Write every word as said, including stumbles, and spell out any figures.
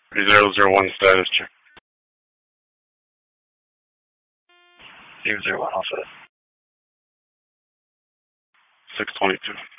zero zero one status check. zero zero one, all set. six twenty-two.